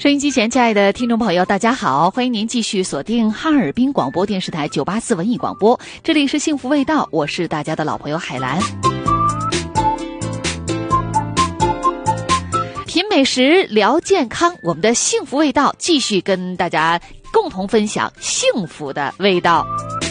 收音机前亲爱的听众朋友大家好，欢迎您继续锁定哈尔滨广播电视台984文艺广播，这里是幸福味道，我是大家的老朋友海兰。品美食聊健康，我们的幸福味道继续跟大家共同分享幸福的味道。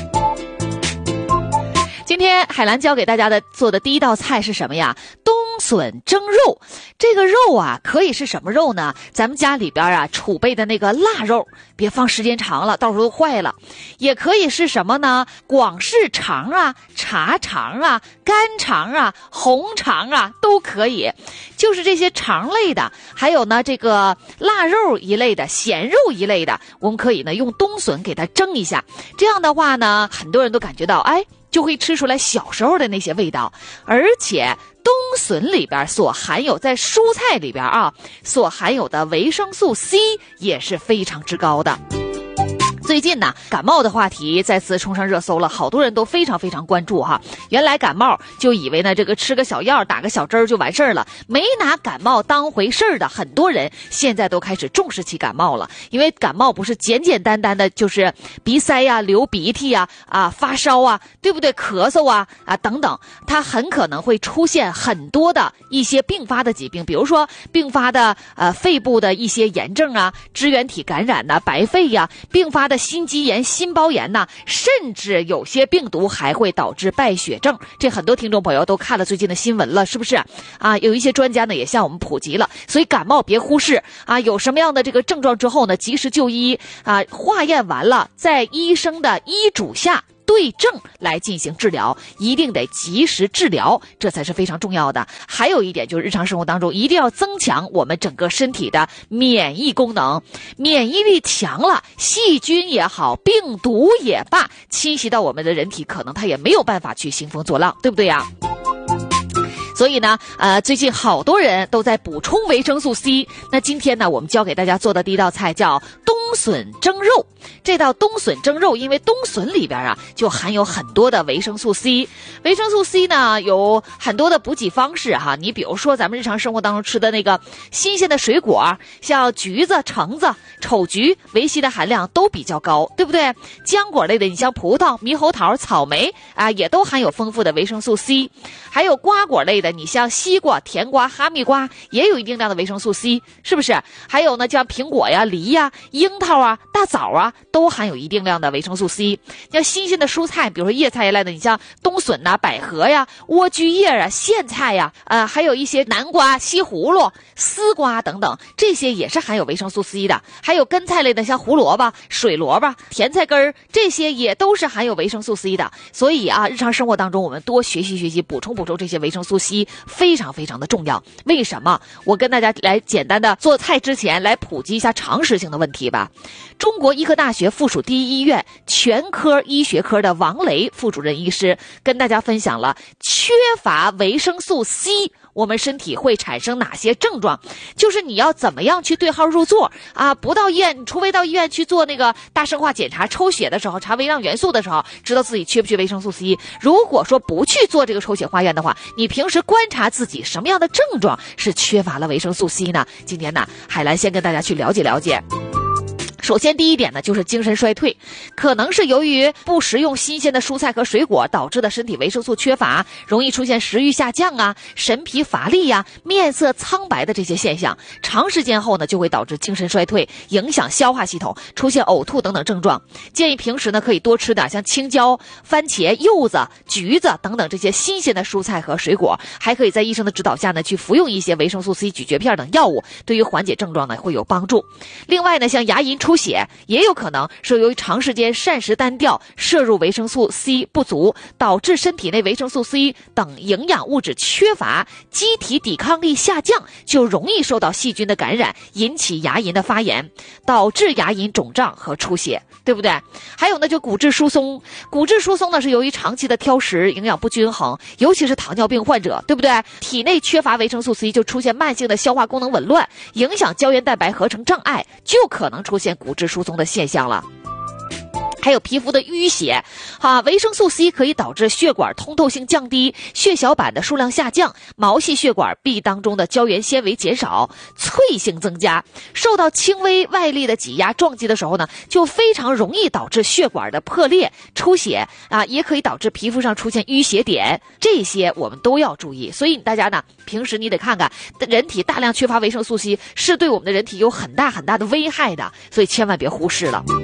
今天海兰教给大家做的第一道菜是什么呀？冬笋蒸肉。这个肉啊，可以是什么肉呢？咱们家里边啊储备的那个腊肉，别放时间长了，到时候都坏了。也可以是什么呢？广式肠啊、茶肠啊、干肠啊、红肠啊都可以。就是这些肠类的，还有呢这个腊肉一类的、咸肉一类的，我们可以呢用冬笋给它蒸一下。这样的话呢，很多人都感觉到就会吃出来小时候的那些味道。而且冬笋里边所含有，在蔬菜里边所含有的维生素 C 也是非常之高的。最近呢，感冒的话题再次冲上热搜了，好多人都非常非常关注哈。原来感冒就以为呢这个吃个小药打个小针就完事儿了，没拿感冒当回事儿的很多人现在都开始重视起感冒了。因为感冒不是简简单单的就是鼻塞呀、流鼻涕呀、发烧啊，对不对？咳嗽啊等等，它很可能会出现很多的一些并发的疾病，比如说并发的肺部的一些炎症啊、支原体感染呐、白肺呀，并发的心肌炎、心包炎呐，甚至有些病毒还会导致败血症。这很多听众朋友都看了最近的新闻了，是不是有一些专家呢也向我们普及了。所以感冒别忽视有什么样的这个症状之后呢，及时就医化验完了，在医生的医嘱下对症来进行治疗，一定得及时治疗，这才是非常重要的。还有一点就是日常生活当中一定要增强我们整个身体的免疫功能，免疫力强了，细菌也好，病毒也罢，侵袭到我们的人体，可能它也没有办法去兴风作浪，对不对呀？所以呢，最近好多人都在补充维生素 C。那今天呢，我们教给大家做的第一道菜叫冬笋蒸肉。这道冬笋蒸肉，因为冬笋里边就含有很多的维生素 C。维生素 C 呢有很多的补给方式哈。你比如说咱们日常生活当中吃的那个新鲜的水果，像橘子、橙子、丑橘，维 C 的含量都比较高，对不对？浆果类的，你像葡萄、猕猴桃、草莓也都含有丰富的维生素 C。还有瓜果类的，你像西瓜、甜瓜、哈密瓜也有一定量的维生素 C， 是不是？还有呢，像苹果呀、梨呀、樱桃大枣都含有一定量的维生素 C。像新鲜的蔬菜，比如说叶菜一类的，你像冬笋百合呀、莴苣叶苋菜呀，还有一些南瓜、西葫芦、丝瓜等等，这些也是含有维生素 C 的。还有根菜类的，像胡萝卜、水萝卜、甜菜根这些也都是含有维生素 C 的。所以日常生活当中我们多学习补充这些维生素 C， 非常非常的重要。为什么？我跟大家来简单的做菜之前来普及一下常识性的问题吧。中国医科大学附属第一医院全科医学科的王雷副主任医师跟大家分享了缺乏维生素 C我们身体会产生哪些症状，就是你要怎么样去对号入座不到医院，除非到医院去做那个大生化检查，抽血的时候查微量元素的时候知道自己缺不缺维生素 C。 如果说不去做这个抽血化验的话，你平时观察自己什么样的症状是缺乏了维生素 C 呢？今天呢，海兰先跟大家去了解了解。首先第一点呢，就是精神衰退，可能是由于不食用新鲜的蔬菜和水果导致的身体维生素缺乏，容易出现食欲下降神疲乏力面色苍白的这些现象。长时间后呢，就会导致精神衰退，影响消化系统，出现呕吐等等症状。建议平时呢可以多吃点像青椒、番茄、柚子、橘子等等这些新鲜的蔬菜和水果，还可以在医生的指导下呢去服用一些维生素 C 咀嚼片等药物，对于缓解症状呢会有帮助。另外呢，像牙龈出血也有可能是由于长时间膳食单调，摄入维生素 C 不足，导致身体内维生素 C 等营养物质缺乏，机体抵抗力下降，就容易受到细菌的感染，引起牙龈的发炎，导致牙龈肿胀和出血，对不对？还有呢，就骨质疏松。骨质疏松呢是由于长期的挑食，营养不均衡，尤其是糖尿病患者，对不对？体内缺乏维生素 C， 就出现慢性的消化功能紊乱，影响胶原蛋白合成障碍，就可能出现骨质疏松的现象了。 还有皮肤的淤血，维生素 C 可以导致血管通透性降低，血小板的数量下降，毛细血管壁当中的胶原纤维减少，脆性增加。受到轻微外力的挤压撞击的时候呢，就非常容易导致血管的破裂、出血也可以导致皮肤上出现淤血点，这些我们都要注意。所以大家呢，平时你得看看，人体大量缺乏维生素 C 是对我们的人体有很大很大的危害的，所以千万别忽视了。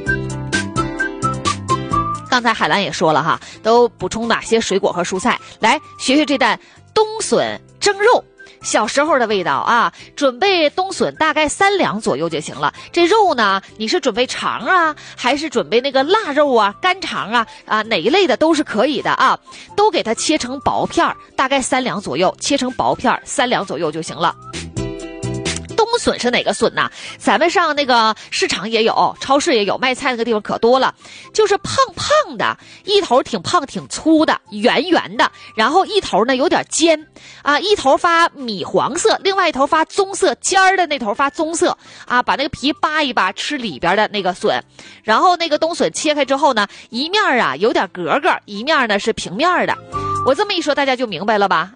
刚才海兰也说了哈，都补充哪些水果和蔬菜，来学学这道冬笋蒸肉。小时候的味道准备冬笋大概3两左右就行了。这肉呢，你是准备肠还是准备那个腊肉干肠哪一类的都是可以的都给它切成薄片，大概3两左右，切成薄片3两左右就行了。冬笋是哪个笋呢？咱们上那个市场也有，超市也有，卖菜那个地方可多了，就是胖胖的，一头挺胖挺粗的，圆圆的，然后一头呢有点尖一头发米黄色，另外一头发棕色，尖儿的那头发棕色把那个皮扒一扒，吃里边的那个笋。然后那个冬笋切开之后呢，一面有点格格，一面呢是平面的。我这么一说大家就明白了吧？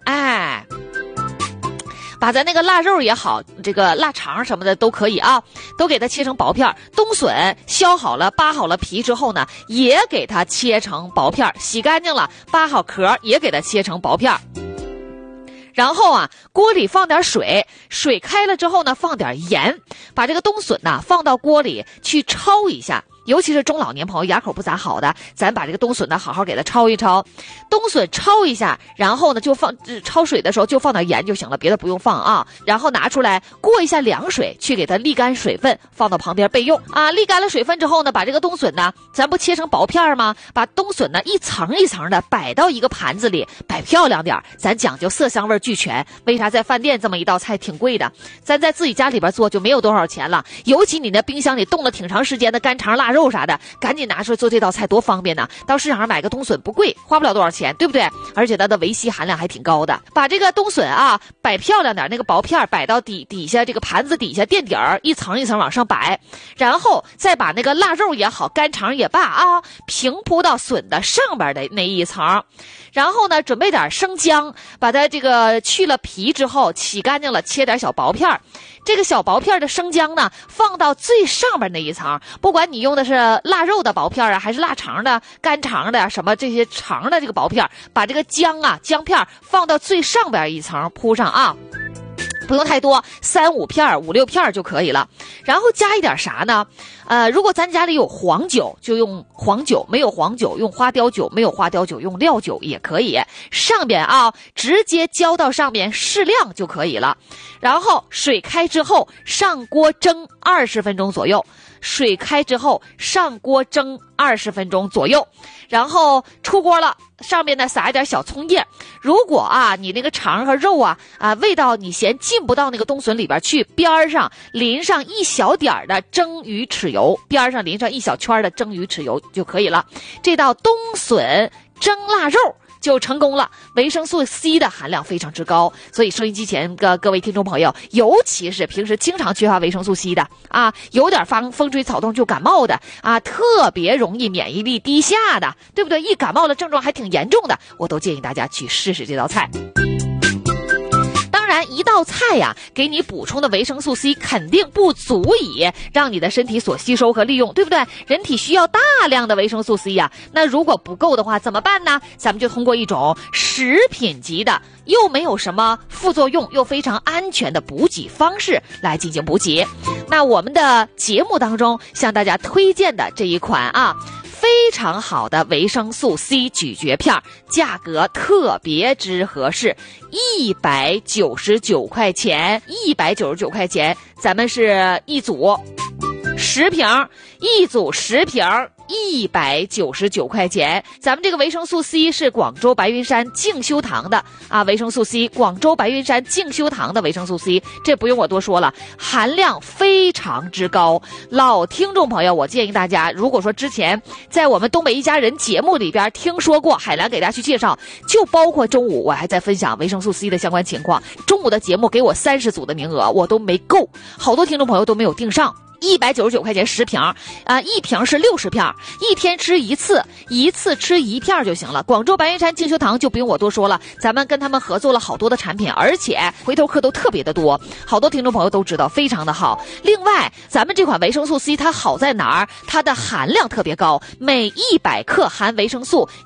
把咱那个腊肉也好，这个腊肠什么的都可以都给它切成薄片。冬笋削好了扒好了皮之后呢，也给它切成薄片，洗干净了扒好壳也给它切成薄片。然后锅里放点水，水开了之后呢，放点盐，把这个冬笋放到锅里去焯一下。尤其是中老年朋友牙口不咋好的，咱把这个冬笋好好给它焯一焯。冬笋焯一下，然后呢就放焯水的时候就放点盐就行了，别的不用放然后拿出来过一下凉水，去给它沥干水分，放到旁边备用沥干了水分之后呢，把这个冬笋咱不切成薄片吗？把冬笋一层一层的摆到一个盘子里，摆漂亮点，咱讲究色香味俱全。为啥在饭店这么一道菜挺贵的？咱在自己家里边做就没有多少钱了。尤其你那冰箱里冻了挺长时间的干肠腊肉啥的，赶紧拿出来做这道菜多方便呢。到市场上买个冬笋不贵，花不了多少钱，对不对？而且它的维 C 含量还挺高的。把这个冬笋摆漂亮点，那个薄片摆到底下这个盘子底下垫底儿，一层一层往上摆，然后再把那个腊肉也好，干肠也罢平铺到笋的上边的那一层。然后呢，准备点生姜，把它这个去了皮之后洗干净了，切点小薄片。这个小薄片的生姜呢，放到最上边那一层，不管你用的是腊肉的薄片还是腊肠的、干肠的什么这些肠的这个薄片，把这个姜片放到最上边一层铺上不用太多，3、5片、5、6片就可以了。然后加一点啥呢？如果咱家里有黄酒，就用黄酒；没有黄酒，用花雕酒；没有花雕酒，用料酒也可以。上边直接浇到上面，适量就可以了。然后水开之后，上锅蒸20分钟左右。水开之后，上锅蒸20分钟左右。然后出锅了，上面呢撒一点小葱叶。如果你那个肠和肉味道你嫌进不到那个冬笋里边去，边上淋上一小点的蒸鱼豉油，边上淋上一小圈的蒸鱼豉油就可以了。这道冬笋蒸腊肉就成功了。维生素 C 的含量非常之高，所以收音机前的各位听众朋友，尤其是平时经常缺乏维生素 C 的有点风吹草动就感冒的特别容易免疫力低下的，对不对？一感冒了症状还挺严重的，我都建议大家去试试这道菜。当然一道菜给你补充的维生素 C 肯定不足以让你的身体所吸收和利用，对不对？人体需要大量的维生素 C 那如果不够的话怎么办呢？咱们就通过一种食品级的又没有什么副作用又非常安全的补给方式来进行补给。那我们的节目当中向大家推荐的这一款非常好的维生素 C 咀嚼片，价格特别之合适，199块钱，199块钱，咱们是一组10瓶，一组10瓶，199块钱。咱们这个维生素 C 是广州白云山静修堂的维生素 C， 广州白云山静修堂的维生素 C， 这不用我多说了，含量非常之高。老听众朋友，我建议大家，如果说之前在我们东北一家人节目里边听说过海兰给大家去介绍，就包括中午我还在分享维生素 C 的相关情况，中午的节目给我30组的名额，我都没够，好多听众朋友都没有订上。 199块钱10瓶一瓶是60片，一天吃一次，一次吃1片就行了。广州白云山净修堂就不用我多说了，咱们跟他们合作了好多的产品，而且回头客都特别的多，好多听众朋友都知道，非常的好。另外，咱们这款维生素 C 它好在哪儿？它的含量特别高，每100克含维生素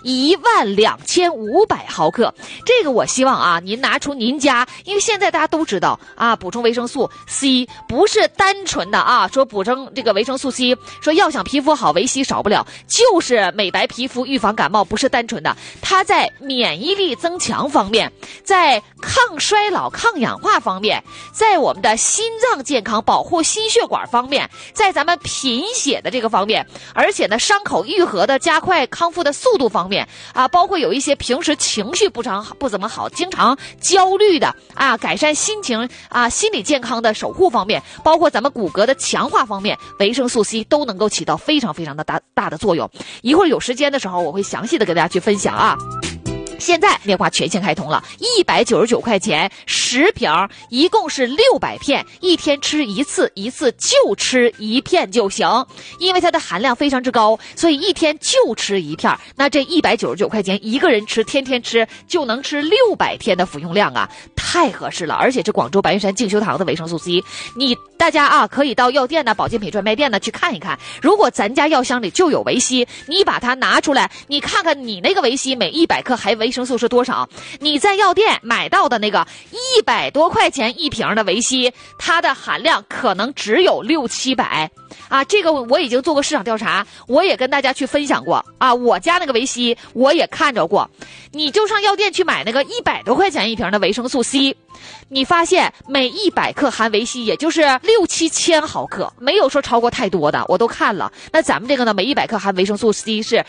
12500毫克。这个我希望啊，您拿出您家，因为现在大家都知道啊，补充维生素 C 不是单纯的啊，说补充这个维生素 C， 说要想皮肤好，维 C 少不了，就是美白皮肤、预防感冒，不是单纯的。它在免疫力增强方面，在抗衰老、抗氧化方面，在我们的心脏健康、保护心血管方面，在咱们贫血的这个方面，而且呢，伤口愈合的加快康复的速度方面啊，包括有一些平时情绪不怎么好，经常焦虑的啊，改善心情啊、心理健康的守护方面，包括咱们骨骼的强化方面，维生素 C 都能够起到非常非常的大的作用。一会儿有时间的时候，我会详细的跟大家去分享啊。现在面化全线开通了，199块钱10瓶，一共是600片，一天吃一次，一次就吃1片就行。因为它的含量非常之高，所以一天就吃1片。那这199块钱一个人吃，天天吃就能吃600天的服用量啊，太合适了。而且这广州白云山净修堂的维生素 C， 大家啊可以到药店呢、保健品专卖店呢去看一看。如果咱家药箱里就有维 C， 你把它拿出来，你看看你那个维 C 每100克含维生素是多少？你在药店买到的那个100多块钱一瓶的维 C， 它的含量可能只有600-700啊。这个我已经做过市场调查，我也跟大家去分享过啊。我家那个维 C 我也看着过，你就上药店去买那个100多块钱一瓶的维生素 C， 你发现每100克含维 C 也就是6-7千毫克，没有说超过太多的，我都看了。那咱们这个呢，每100克含维生素 C 是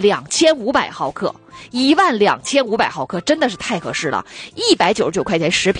12500毫克，12500毫克真的是太合适了，199块钱10瓶。